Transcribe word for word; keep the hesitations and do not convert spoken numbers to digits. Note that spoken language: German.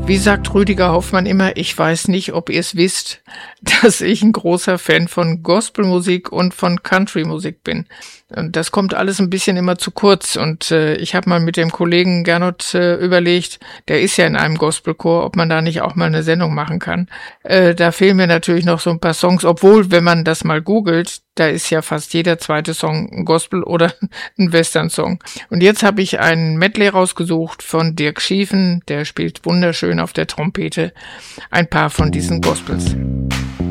Wie sagt Rüdiger Hoffmann immer, ich weiß nicht, ob ihr es wisst, dass ich ein großer Fan von Gospelmusik und von Countrymusik bin. Und das kommt alles ein bisschen immer zu kurz. Und äh, ich habe mal mit dem Kollegen Gernot äh, überlegt, der ist ja in einem Gospelchor, ob man da nicht auch mal eine Sendung machen kann. Äh, da fehlen mir natürlich noch so ein paar Songs, obwohl, wenn man das mal googelt, da ist ja fast jeder zweite Song ein Gospel oder ein Western-Song. Und jetzt habe ich einen Medley rausgesucht von Dirk Schiefen, der spielt wunderschön auf der Trompete ein paar von diesen Gospels.